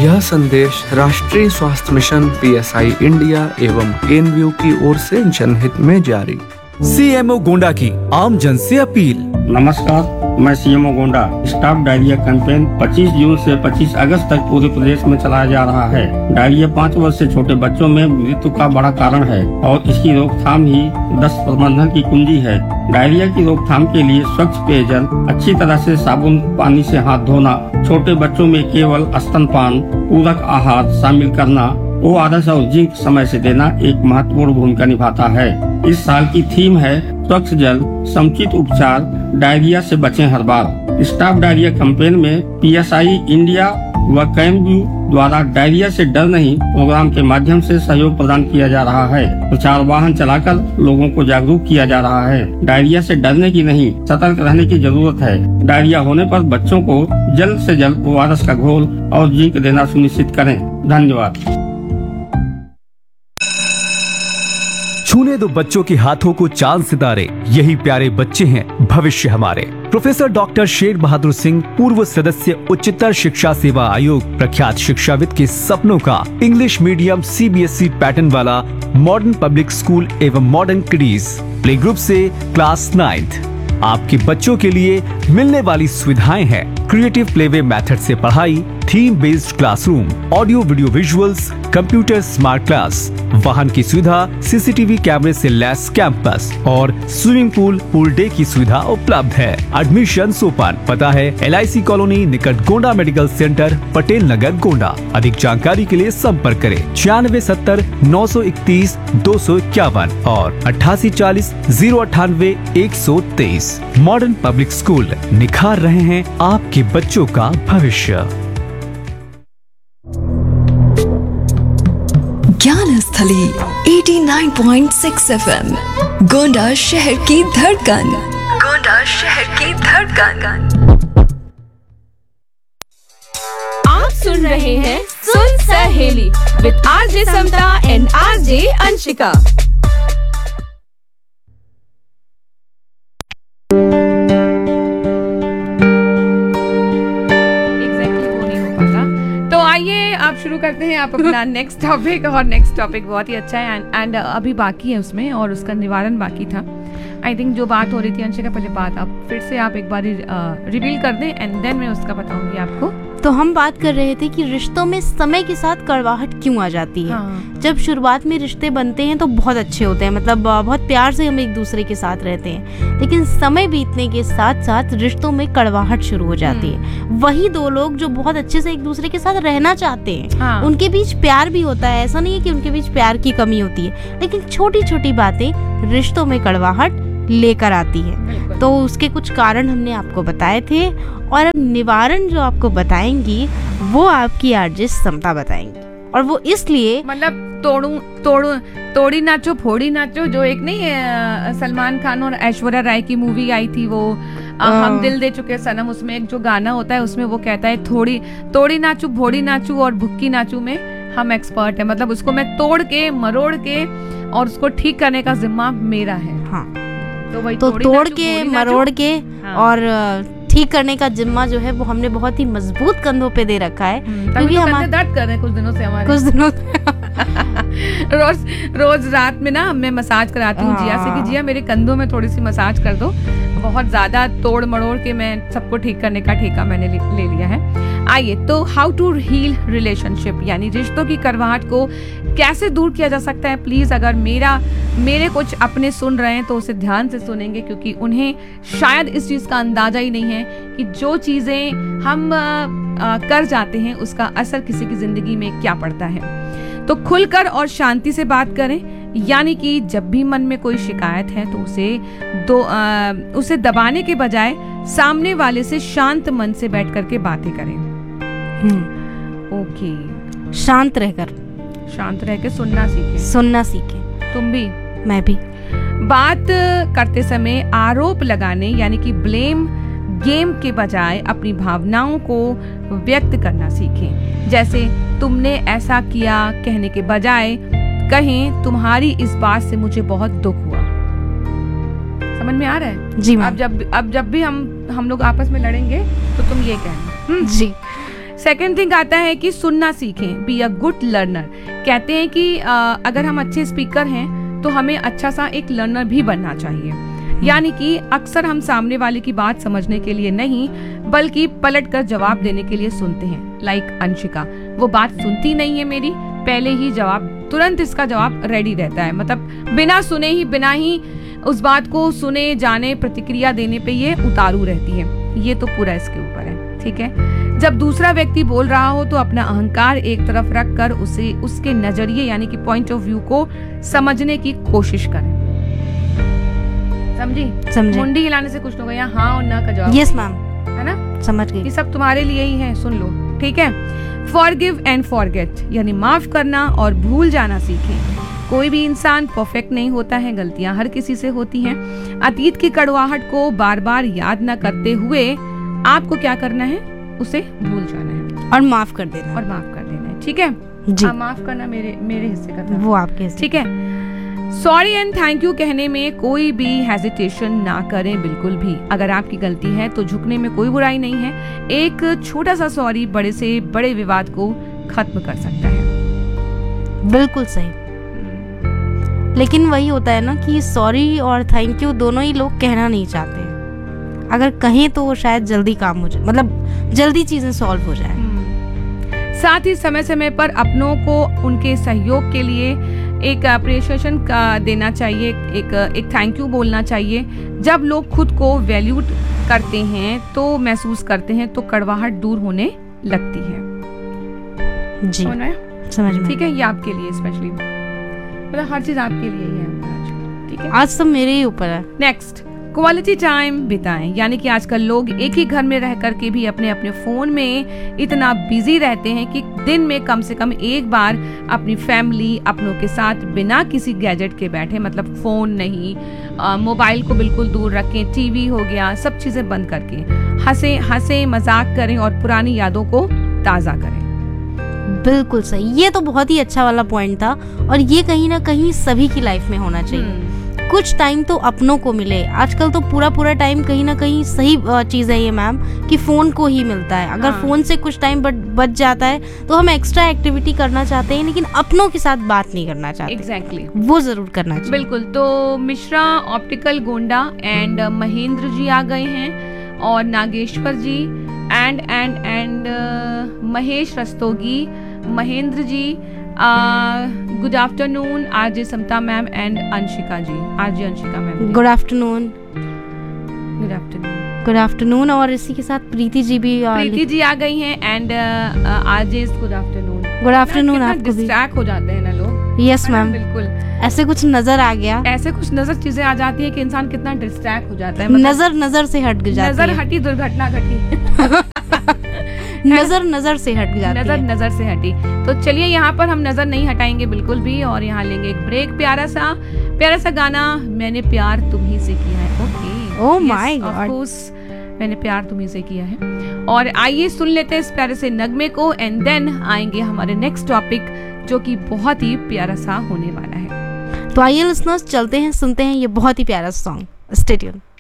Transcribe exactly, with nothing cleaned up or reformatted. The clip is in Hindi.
यह संदेश राष्ट्रीय स्वास्थ्य mission, P S I India एवं ए एन वी ओ की ओर से जनहित में जारी। सी एम ओ गोंडा की आम जन से अपील। नमस्कार, मैं C M O Gonda. Stop diarrhoea campaign पच्चीस जून से पच्चीस अगस्त तक पूरे प्रदेश में चलाया जा रहा है। डायरिया पाँच वर्ष से छोटे बच्चों में मृत्यु का बड़ा कारण है और इसकी रोकथाम ही दस्त प्रबंधन की कुंजी है। डायरिया की रोकथाम के लिए स्वच्छ पेयजल, अच्छी तरह से साबुन पानी से हाथ धोना, छोटे बच्चों में केवल स्तनपान, पूरक आहार शामिल करना, ओ आर एस और जिंक समय से देना एक महत्वपूर्ण भूमिका निभाता है। इस साल की थीम है स्वच्छ जल, समुचित उपचार, डायरिया से बचें हर बार। स्टॉप डायरिया कैंपेन में पी एस आई इंडिया व कैम्बू द्वारा डायरिया से डर नहीं प्रोग्राम के माध्यम से सहयोग प्रदान किया जा रहा है। प्रचार वाहन चलाकर लोगों को जागरूक किया जा रहा है। डायरिया से डरने की नहीं, सतर्क रहने की जरूरत है। डायरिया होने पर बच्चों को जल्द से जल्द ओ आर एस का घोल और जिंक देना सुनिश्चित करें। धन्यवाद। छूने दो बच्चों के हाथों को चांद सितारे, यही प्यारे बच्चे हैं भविष्य हमारे। प्रोफेसर डॉक्टर शेर बहादुर सिंह, पूर्व सदस्य उच्चतर शिक्षा सेवा आयोग, प्रख्यात शिक्षाविद के सपनों का English medium C B S E pattern वाला मॉडर्न पब्लिक स्कूल एवं मॉडर्न किडीज प्ले ग्रुप से क्लास नाइन्थ आपके बच्चों के लिए मिलने वाली सुविधाएं हैं क्रिएटिव प्लेवे मेथड से पढ़ाई, theme based classroom, audio video visuals, computer smart class, वाहन की सुविधा, सी सी टी वी कैमरे से लैस कैंपस और स्विमिंग पूल पूल डे की सुविधा उपलब्ध है। Admission open. पता है एल आई सी कॉलोनी निकट गोंडा मेडिकल सेंटर, पटेल नगर, गोंडा। अधिक जानकारी के लिए संपर्क करें छियानवे सत्तर नौ सौ इकतीस दो सौ इक्यावन और अट्ठासी चालीस जीरो अट्ठानवे एक सौ तेईस। मॉडर्न पब्लिक स्कूल, निखार रहे हैं आपके बच्चों का भविष्य। ज्ञान स्थली नवासी पॉइंट छह एफ एम, गोंडा शहर की धड़कन, गोंडा शहर की धड़कन। आप सुन रहे हैं सुन सहेली with R J Samta and R J Anshika. शुरू करते हैं आप अपना नेक्स्ट टॉपिक। और नेक्स्ट टॉपिक बहुत ही अच्छा है एंड एंड अभी बाकी है उसमें, और उसका निवारण बाकी था। आई थिंक जो बात हो रही थी अंशिका, पहले बात आप फिर से आप एक बार रिवील कर दें एंड देन मैं उसका बताऊंगी आपको। तो हम बात कर रहे थे कि रिश्तों में समय के साथ कड़वाहट क्यों आ जाती है। हाँ। जब शुरुआत में रिश्ते बनते हैं तो बहुत अच्छे होते हैं, मतलब बहुत प्यार से हम एक दूसरे के साथ रहते हैं, लेकिन समय बीतने के साथ साथ रिश्तों में कड़वाहट शुरू हो जाती है। वही दो लोग जो बहुत अच्छे से एक दूसरे के साथ रहना चाहते हैं, हाँ। उनके बीच प्यार भी होता है, ऐसा नहीं है कि उनके बीच प्यार की कमी होती है, लेकिन छोटी छोटी बातें रिश्तों में कड़वाहट लेकर आती है। तो उसके कुछ कारण हमने आपको बताए थे और अब निवारण जो आपको बताएंगी वो आपकी आरजे समता बताएंगी। और वो इसलिए, मतलब तोड़ू तोड़ू तोड़ी नाचो फोड़ी नाचो, जो एक नहीं है सलमान खान और ऐश्वर्या राय की मूवी आई थी वो आ, हम दिल दे चुके सनम, उसमें एक जो गाना होता है उसमें वो कहता है थोड़ी तोड़ी नाचू फोड़ी नाचू और भुक्की नाचू में हम एक्सपर्ट है। मतलब उसको मैं तोड़ के मरोड़ के और उसको ठीक करने का जिम्मा मेरा है। हाँ। तो वही तो तोड़ के मरोड़ के हाँ। और ठीक करने का जिम्मा जो है वो हमने बहुत ही मजबूत कंधों पे दे रखा है, क्योंकि तो हमारे दर्द कर रहे हैं कुछ दिनों से हमारे कुछ दिनों रोज रोज रात में ना मैं मसाज कराती हूँ जिया से कि जिया मेरे कंधों में थोड़ी सी मसाज कर दो। बहुत ज्यादा तोड़ मरोड़ के मैं सबको ठीक करने का ठेका मैंने ले लिया है। आइए, तो हाउ टू हील रिलेशनशिप, यानी रिश्तों की कड़वाहट को कैसे दूर किया जा सकता है। प्लीज अगर मेरा मेरे कुछ अपने सुन रहे हैं तो उसे ध्यान से सुनेंगे, क्योंकि उन्हें शायद इस चीज का अंदाजा ही नहीं है कि जो चीजें हम आ, आ, कर जाते हैं उसका असर किसी की जिंदगी में क्या पड़ता है। तो खुलकर और शांति से बात करें, यानी कि जब भी मन में कोई शिकायत है तो उसे दो आ, उसे दबाने के बजाय सामने वाले से शांत मन से बैठ करके बातें करें। ओके, शांत रहकर शांत रह के सुनना सीखे सुनना सीखे तुम भी, मैं भी। बात करते समय आरोप लगाने यानी कि ब्लेम गेम के बजाय अपनी भावनाओं को व्यक्त करना सीखें। जैसे तुमने ऐसा किया कहने के बजाय कहें तुम्हारी इस बात से मुझे बहुत दुख हुआ। समझ में आ रहा है जी? अब जब अब जब भी हम हम लोग आपस में लड़ेंगे तो तुम ये कहना जी। सेकेंड थिंग आता है कि सुनना सीखें, बी अ गुड लर्नर। कहते हैं कि आ, अगर हम अच्छे स्पीकर हैं तो हमें अच्छा सा एक लर्नर भी बनना चाहिए। यानी कि अक्सर हम सामने वाले की बात समझने के लिए नहीं बल्कि पलट कर जवाब देने के लिए सुनते हैं। लाइक अंशिका, वो बात सुनती नहीं है मेरी, पहले ही जवाब, तुरंत इसका जवाब रेडी रहता है। मतलब बिना सुने ही, बिना ही उस बात को सुने जाने प्रतिक्रिया देने पे ये उतारू रहती है। ये तो पूरा इसके ऊपर है, ठीक है। जब दूसरा व्यक्ति बोल रहा हो तो अपना अहंकार एक तरफ रख कर उसे उसके नजरिए यानी कि पॉइंट ऑफ व्यू को समझने की कोशिश करें। समझी? समझी। मुंडी हिलाने से कुछ नहीं होगा, यहाँ हाँ और ना का जवाब। यस मैम, है ना? समझ गई। ये सब तुम्हारे लिए ही है, सुन लो, ठीक है। फॉरगिव एंड फॉरगेट यानी माफ करना और भूल जाना सीखें। कोई भी इंसान परफेक्ट नहीं होता है, गलतियां हर किसी से होती हैं। अतीत की कड़वाहट को बार बार याद न करते हुए आपको क्या करना है, उसे भूल जाना है और माफ कर देना और माफ कर देना है, ठीक है जी। हाँ, माफ करना मेरे मेरे हिस्से का था, वो आपके हिस्से। ठीक है। सॉरी एंड थैंक यू कहने में कोई भी हेजिटेशन ना करें, बिल्कुल भी। अगर आपकी गलती है तो झुकने में कोई बुराई नहीं है। एक छोटा सा सॉरी बड़े से बड़े विवाद को खत्म कर सकता है। बिल्कुल सही। लेकिन वही होता है ना कि सॉरी और थैंक यू दोनों ही लोग कहना नहीं चाहते। अगर कहें तो वो शायद जल्दी काम हो जाए, मतलब जल्दी चीजें सॉल्व हो जाए। साथ ही समय समय पर अपनों को उनके सहयोग के लिए एक अप्रिशिएशन का देना चाहिए, एक एक थैंक यू बोलना चाहिए। जब लोग खुद को वैल्यूड करते हैं तो महसूस करते हैं तो कड़वाहट दूर होने लगती है। जी, समझ में? समझ में। ठीक है, ये आपके लिए स्पेशली, मतलब हर चीज आपके लिए ही है आज, ठीक है। आज सब मेरे ही ऊपर है। नेक्स्ट, क्वालिटी टाइम बिताएं। यानी कि आजकल लोग एक ही घर में रह करके भी अपने अपने फोन में इतना बिजी रहते हैं कि दिन में कम से कम एक बार अपनी फैमिली, अपनों के साथ बिना किसी गैजेट के बैठे, मतलब फोन नहीं, मोबाइल को बिल्कुल दूर रखें, टीवी हो गया, सब चीजें बंद करके हंसे हंसे मजाक करें और पुरानी यादों को ताजा करें। बिल्कुल सही। ये तो बहुत ही अच्छा वाला पॉइंट था और ये कहीं ना कहीं सभी की लाइफ में होना चाहिए। कुछ टाइम तो अपनों को मिले। आजकल तो पूरा पूरा टाइम कहीं ना कहीं सही चीज है ये मैम कि फोन को ही मिलता है। अगर हाँ। फोन से कुछ टाइम बच जाता है तो हम एक्स्ट्रा एक्टिविटी करना चाहते हैं लेकिन अपनों के साथ बात नहीं करना चाहते। Exactly exactly. वो जरूर करना चाहिए। बिल्कुल। तो मिश्रा ऑप्टिकल गोंडा एंड महेंद्र जी आ गए हैं और नागेश्वर जी and and and Mahesh Rastogi, Mahendra ji, good afternoon RJ Samta ma'am and Anshika ji, RJ Anshika ma'am, good afternoon. Good afternoon good afternoon और इसी के साथ प्रीति जी भी प्रीति जी आ गई हैं and RJ good afternoon. Good afternoon. आपको डिस्ट्रैक्ट हो जाते हैं ना लोग। यस मैम, बिल्कुल। ऐसे कुछ नजर आ गया, ऐसे कुछ नजर चीजें आ जाती है कि इंसान कितना डिस्ट्रैक्ट हो जाता है। मतलब नजर नजर से हट जाती है। नजर हटी दुर्घटना घटी। नजर नजर से हट जाती नजर है। नजर से हटी। तो चलिए यहाँ पर हम नजर नहीं हटाएंगे बिल्कुल भी और यहाँ लेंगे एक ब्रेक। प्यारा सा प्यारा सा गाना, मैंने प्यार तुम्ही से किया है। Okay, oh my God, of course मैंने प्यार तुम्ही से किया है। और आइए सुन लेते हैं इस प्यारे से नगमे को एंड देन आएंगे हमारे नेक्स्ट टॉपिक जो कि बहुत ही प्यारा सा होने वाला है। तो आइए लिसनर्स चलते हैं, सुनते हैं ये बहुत ही प्यारा सॉन्ग। Stay tuned.